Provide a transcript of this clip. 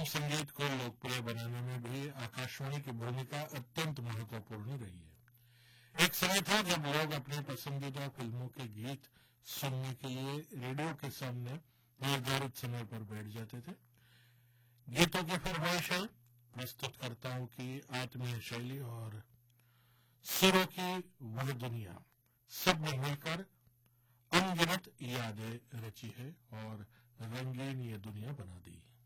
संगीत को लोकप्रिय बनाने में भी आकाशवाणी की भूमिका अत्यंत महत्वपूर्ण रही है। एक समय था जब लोग अपनी पसंदीदा फिल्मों के गीत सुनने के लिए रेडियो के सामने निर्धारित समय पर बैठ जाते थे। गीतों की फरमाइश है, प्रस्तुतकर्ताओं की आत्मीय शैली और सुरों की वह दुनिया, सब ने मिलकर अनगिनत यादें रची है और रंगीन ये दुनिया बना दी।